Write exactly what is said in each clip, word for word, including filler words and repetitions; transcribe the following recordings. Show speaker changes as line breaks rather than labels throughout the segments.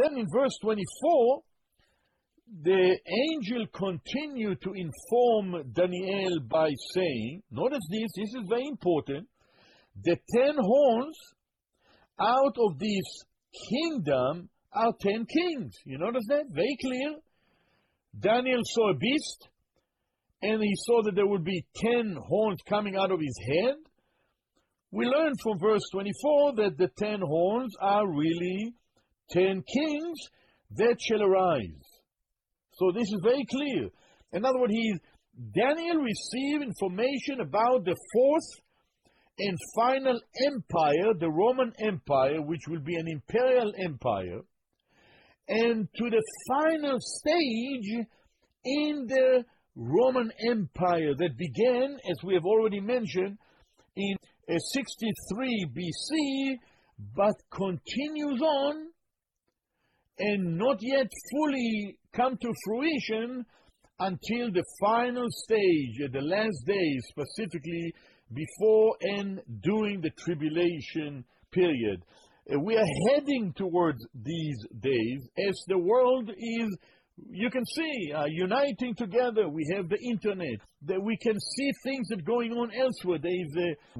then in verse twenty-four, the angel continued to inform Daniel by saying, notice this, this is very important, the ten horns out of this kingdom are ten kings. You notice that? Very clear. Daniel saw a beast, and he saw that there would be ten horns coming out of his head. We learn from verse twenty-four that the ten horns are really ten kings that shall arise. So this is very clear. In other words, he, Daniel received information about the fourth and final empire, the Roman Empire, which will be an imperial empire, and to the final stage in the Roman Empire that began, as we have already mentioned, in uh, sixty-three B C, but continues on and not yet fully come to fruition until the final stage, at the last days, specifically before and during the tribulation period. Uh, we are heading towards these days as the world is, you can see, uh, uniting together. We have the internet, that we can see things that are going on elsewhere. There is a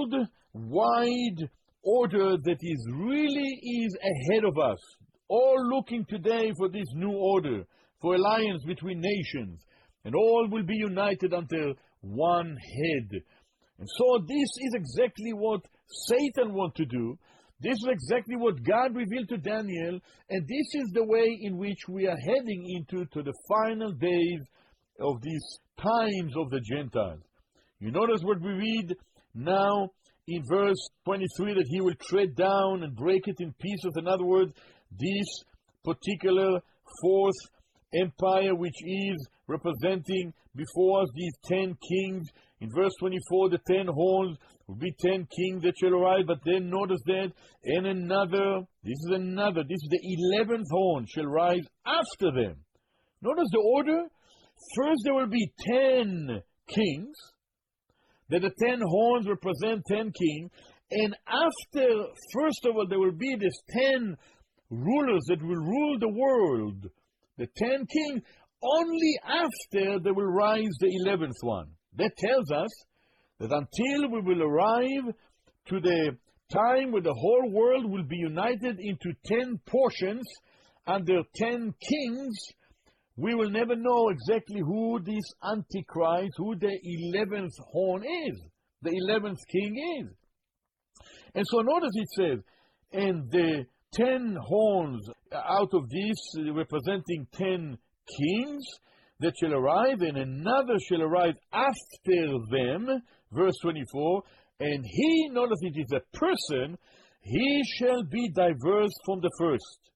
worldwide order that is really is ahead of us. All looking today for this new order, for alliance between nations, and all will be united under one head. And so this is exactly what Satan wants to do. This is exactly what God revealed to Daniel, and this is the way in which we are heading into to the final days of these times of the Gentiles. You notice what we read now in verse twenty-three, that he will tread down and break it in pieces. In other words, this particular fourth empire, which is representing before us these ten kings. In verse twenty-four, the ten horns will be ten kings that shall arise, but then notice that, and another, this is another, this is the eleventh horn, shall rise after them. Notice the order. First there will be ten kings, that the ten horns represent ten kings, and after, first of all, there will be these ten rulers that will rule the world, the ten kings. Only after there will rise the eleventh one. That tells us that until we will arrive to the time where the whole world will be united into ten portions under ten kings, we will never know exactly who this Antichrist, who the eleventh horn is, the eleventh king is. And so notice it says, and the ten horns out of this representing ten kings that shall arise, and another shall arise after them, verse twenty-four, and he, notice it is a person, he shall be diverse from the first,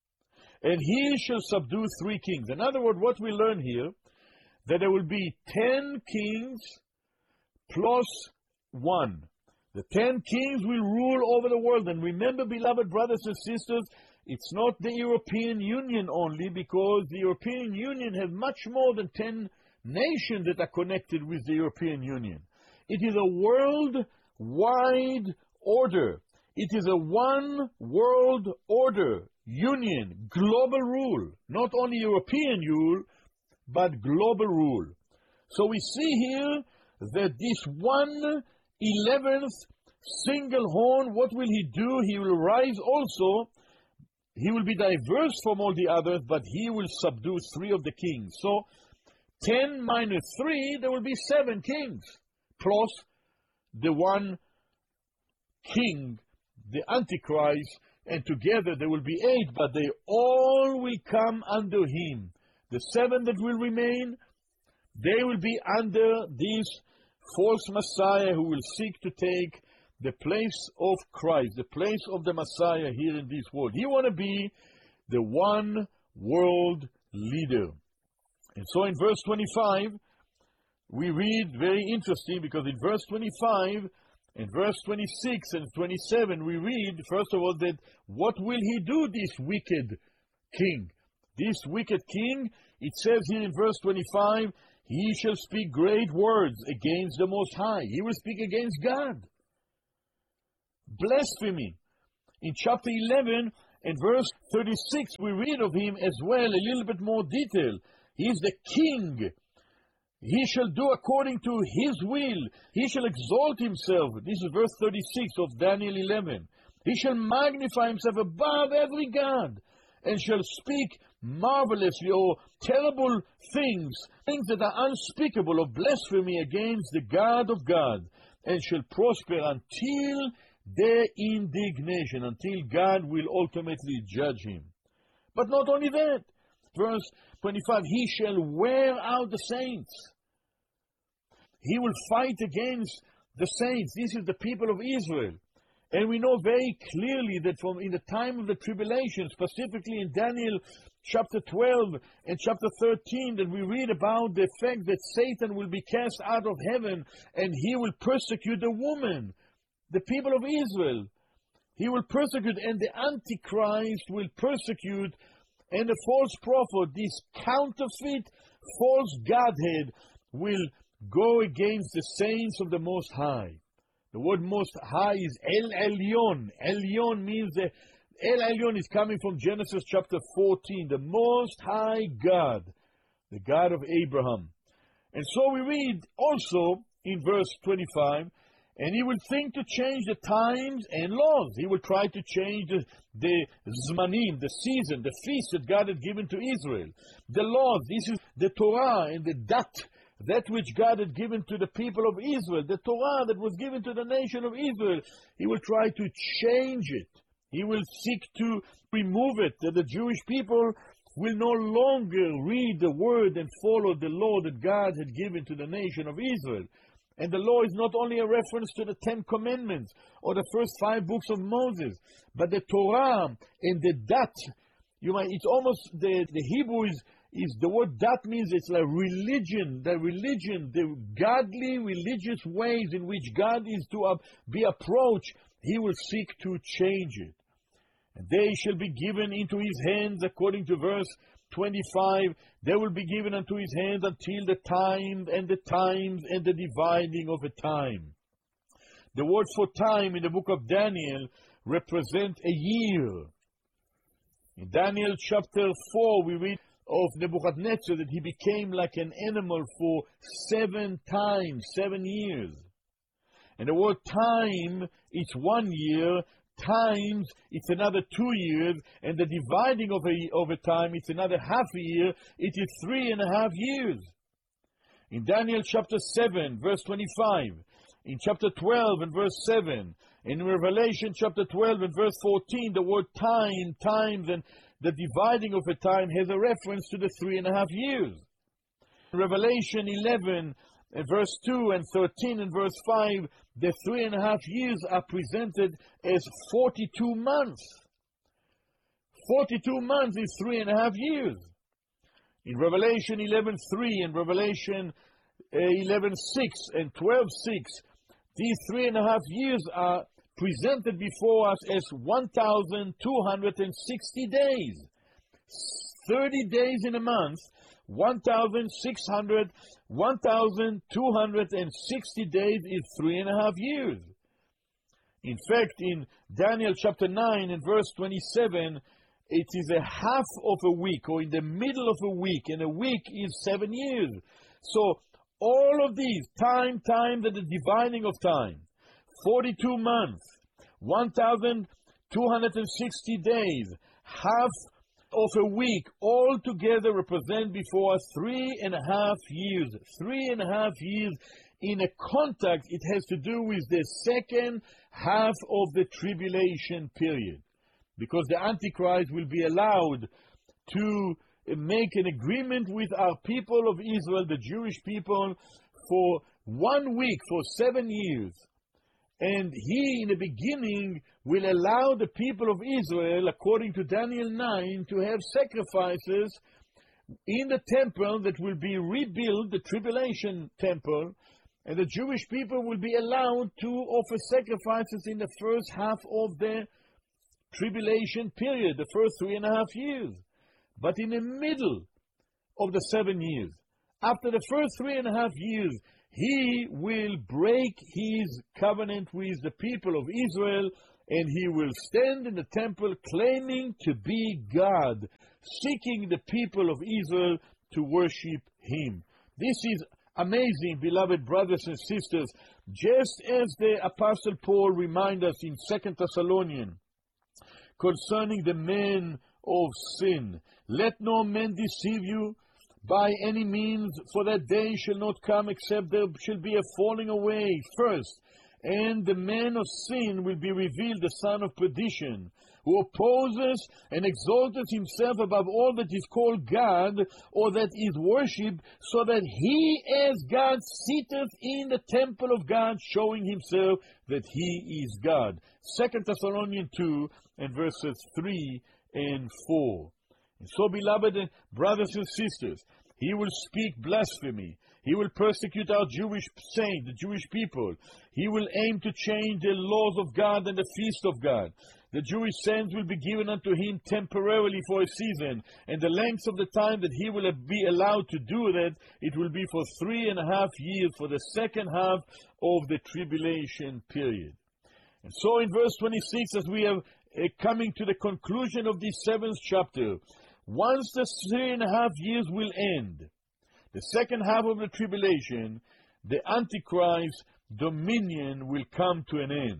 and he shall subdue three kings. In other words, what we learn here, that there will be ten kings plus one. The ten kings will rule over the world. And remember, beloved brothers and sisters, it's not the European Union only, because the European Union has much more than ten nations that are connected with the European Union. It is a worldwide order. It is a one world order, union, global rule. Not only European rule, but global rule. So we see here that this one eleventh single horn, what will he do? He will rise also. He will be diverse from all the others, but he will subdue three of the kings. So, ten minus three, there will be seven kings, plus the one king, the Antichrist, and together there will be eight, but they all will come under him. The seven that will remain, they will be under this false Messiah who will seek to take the place of Christ, the place of the Messiah here in this world. He want to be the one world leader. And so in verse twenty-five, we read, very interesting, because in verse twenty-five, in verse twenty-six and twenty-seven, we read, first of all, that what will he do, this wicked king? This wicked king, it says here in verse twenty-five, he shall speak great words against the Most High. He will speak against God. Blasphemy. In chapter eleven In verse thirty-six, we read of him as well, a little bit more detail. He is the king. He shall do according to his will. He shall exalt himself. This is verse thirty-six of Daniel eleven. He shall magnify himself above every god, and shall speak marvelously or terrible things, things that are unspeakable of blasphemy against the God of God, and shall prosper until their indignation, until God will ultimately judge him. But not only that, verse twenty-five, he shall wear out the saints. He will fight against the saints. This is the people of Israel. And we know very clearly that from in the time of the tribulation, specifically in Daniel chapter twelve and chapter thirteen, that we read about the fact that Satan will be cast out of heaven and he will persecute the woman, the people of Israel. He will persecute, and the Antichrist will persecute, and the false prophet, this counterfeit false Godhead, will go against the saints of the Most High. The word Most High is El Elyon. Elyon means that El Elyon is coming from Genesis chapter fourteen, the Most High God, the God of Abraham. And so we read also in verse twenty-five, and he will think to change the times and laws. He will try to change the, the Zmanim, the season, the feast that God had given to Israel. The laws, this is the Torah and the Dat, that which God had given to the people of Israel, the Torah that was given to the nation of Israel. He will try to change it. He will seek to remove it, that the Jewish people will no longer read the word and follow the law that God had given to the nation of Israel. And the law is not only a reference to the Ten Commandments or the first five books of Moses, but the Torah and the Dat. You might, it's almost, the, the Hebrew is, is the word Dat means it's like religion, the religion, the godly religious ways in which God is to uh, be approached. He will seek to change it. And they shall be given into his hands, according to verse twenty-five. They will be given unto his hands until the time and the times and the dividing of a time. The word for time in the book of Daniel represents a year. In Daniel chapter four, we read of Nebuchadnezzar that he became like an animal for seven times, seven years. And the word time, it's one year, times, it's another two years, and the dividing of a, of a time, it's another half a year, it is three and a half years. In Daniel chapter seven, verse twenty-five, in chapter twelve and verse seven, in Revelation chapter twelve and verse fourteen, the word time, times, and the dividing of a time has a reference to the three and a half years. In Revelation eleven, and verse two and thirteen and verse five, the three and a half years are presented as forty-two months. forty-two months is three and a half years. In Revelation eleven three and Revelation eleven six and twelve six, these three and a half years are presented before us as one thousand two hundred sixty days. thirty days in a month, one thousand six hundred, one thousand two hundred sixty days is three and a half years. In fact, in Daniel chapter nine and verse twenty-seven, it is a half of a week, or in the middle of a week, and a week is seven years. So all of these, time, time, and the dividing of time, forty-two months, one thousand two hundred sixty days, half of a week, all together represent before us three and a half years. Three and a half years in a context, it has to do with the second half of the tribulation period. Because the Antichrist will be allowed to make an agreement with our people of Israel, the Jewish people, for one week, for seven years. And he, in the beginning, will allow the people of Israel, according to Daniel nine, to have sacrifices in the temple that will be rebuilt, the tribulation temple, and the Jewish people will be allowed to offer sacrifices in the first half of the tribulation period, the first three and a half years. But in the middle of the seven years, after the first three and a half years, he will break his covenant with the people of Israel, and he will stand in the temple claiming to be God, seeking the people of Israel to worship him. This is amazing, beloved brothers and sisters, just as the Apostle Paul reminds us in Second Thessalonians concerning the men of sin. Let no man deceive you by any means, for that day shall not come except there shall be a falling away first, and the man of sin will be revealed, the son of perdition, who opposes and exalteth himself above all that is called God, or that is worshipped, so that he as God sitteth in the temple of God, showing himself that he is God. Second Thessalonians two and verses three and four. And so, beloved brothers and sisters, he will speak blasphemy. He will persecute our Jewish saints, the Jewish people. He will aim to change the laws of God and the feast of God. The Jewish saints will be given unto him temporarily for a season, and the length of the time that he will be allowed to do that, it will be for three and a half years, for the second half of the tribulation period. And so in verse twenty-six, as we are uh, coming to the conclusion of this seventh chapter, once the three and a half years will end, the second half of the tribulation, the Antichrist dominion will come to an end.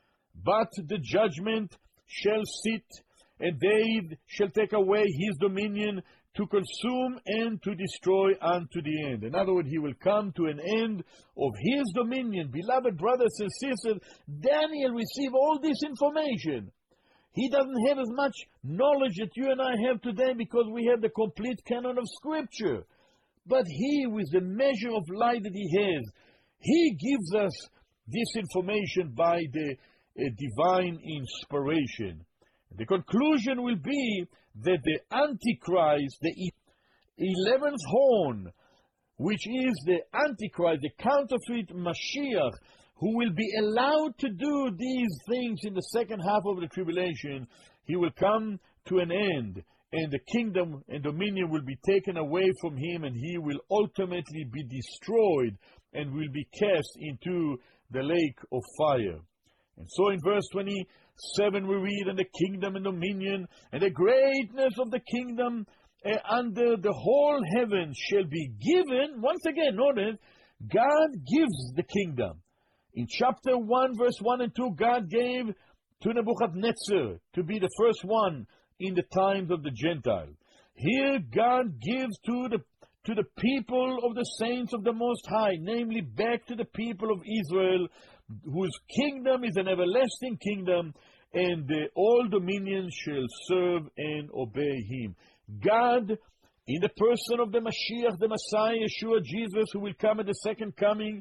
But the judgment shall sit, and they shall take away his dominion to consume and to destroy unto the end. In other words, he will come to an end of his dominion. Beloved brothers and sisters, Daniel received all this information. He doesn't have as much knowledge that you and I have today because we have the complete canon of Scripture. But he, with the measure of light that he has, he gives us this information by the uh, divine inspiration. The conclusion will be that the Antichrist, the eleventh horn, which is the Antichrist, the counterfeit Mashiach, who will be allowed to do these things in the second half of the tribulation, he will come to an end, and the kingdom and dominion will be taken away from him, and he will ultimately be destroyed and will be cast into the lake of fire. And so in verse twenty-seven we read, and the kingdom and dominion and the greatness of the kingdom uh, under the whole heaven shall be given. Once again, notice, God gives the kingdom. In chapter one, verse one and two, God gave to Nebuchadnezzar to be the first one in the times of the Gentile. Here God gives to the to the people of the saints of the Most High, namely back to the people of Israel, whose kingdom is an everlasting kingdom, and the all dominions shall serve and obey him. God, in the person of the Mashiach, the Messiah, Yeshua, Jesus, who will come at the second coming,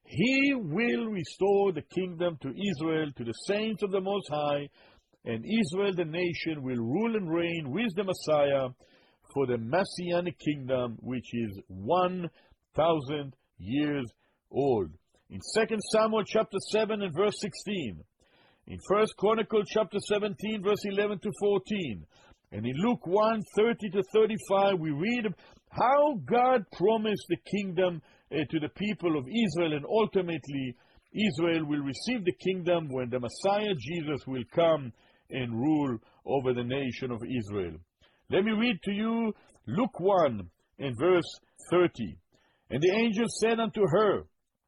he will restore the kingdom to Israel, to the saints of the Most High, and Israel, the nation, will rule and reign with the Messiah for the Messianic kingdom, which is one thousand years old. In Second Samuel chapter seven and verse sixteen, in First Chronicles chapter seventeen, verse eleven to fourteen, and in Luke one, thirty to thirty-five, we read how God promised the kingdom uh, to the people of Israel, and ultimately Israel will receive the kingdom when the Messiah Jesus will come and rule over the nation of Israel. Let me read to you Luke one and verse thirty. And the angel said unto her,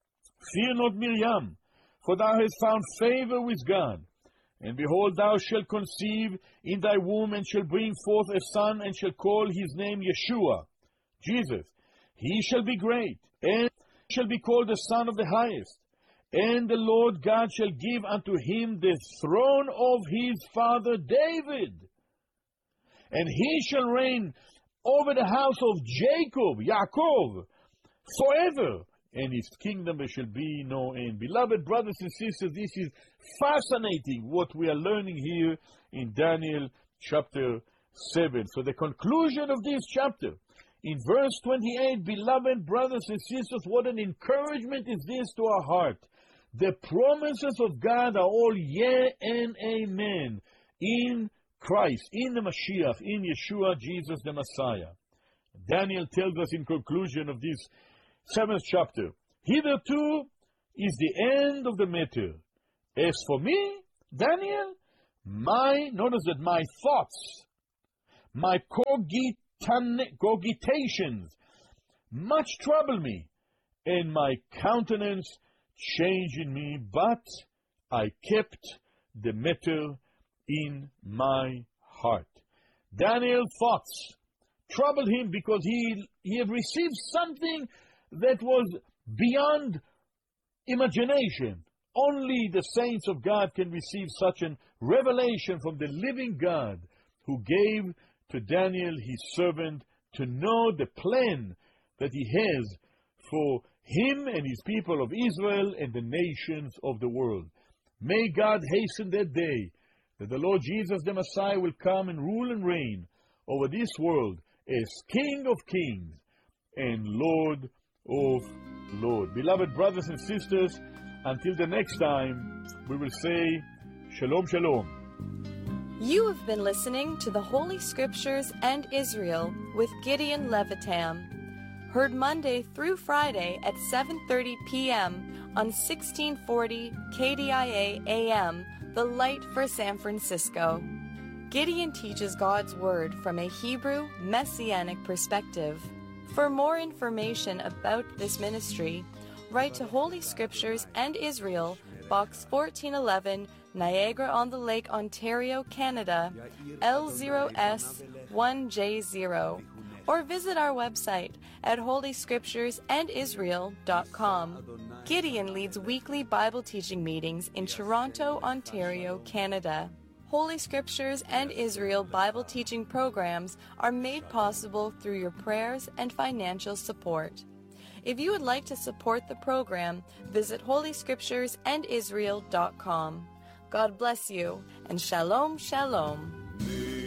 Fear not, Miriam, for thou hast found favor with God. And behold, thou shalt conceive in thy womb, and shalt bring forth a son, and shall call his name Yeshua, Jesus. He shall be great, and shall be called the Son of the Highest. And the Lord God shall give unto him the throne of his father David. And he shall reign over the house of Jacob, Yaakov, forever. And his kingdom there shall be no end. Beloved brothers and sisters, this is fascinating what we are learning here in Daniel chapter seven. So the conclusion of this chapter, in verse twenty-eight, beloved brothers and sisters, what an encouragement is this to our heart. The promises of God are all yea and amen in Christ, in the Mashiach, in Yeshua, Jesus the Messiah. Daniel tells us in conclusion of this seventh chapter, hitherto is the end of the matter. As for me, Daniel, my, notice that my thoughts, my cogitan, cogitations much trouble me, and my countenance changed in me, but I kept the matter in my heart. Daniel's thoughts troubled him because he, he had received something that was beyond imagination. Only the saints of God can receive such a revelation from the living God, who gave to Daniel, his servant, to know the plan that he has for him and his people of Israel and the nations of the world. May God hasten that day that the Lord Jesus the Messiah will come and rule and reign over this world as King of kings and Lord of lords. Beloved brothers and sisters, until the next time, we will say Shalom, Shalom.
You have been listening to the Holy Scriptures and Israel with Gideon Levitam. Heard Monday through Friday at seven thirty p m on sixteen forty K D I A A M, the light for San Francisco. Gideon teaches God's Word from a Hebrew Messianic perspective. For more information about this ministry, write to Holy Scriptures and Israel, Box fourteen eleven, Niagara-on-the-Lake, Ontario, Canada, L zero S one J zero, or visit our website at holy scriptures and israel dot com. Gideon leads weekly Bible teaching meetings in Toronto, Ontario, Canada. Holy Scriptures and Israel Bible teaching programs are made possible through your prayers and financial support. If you would like to support the program, visit holy scriptures and israel dot com. God bless you, and Shalom, Shalom.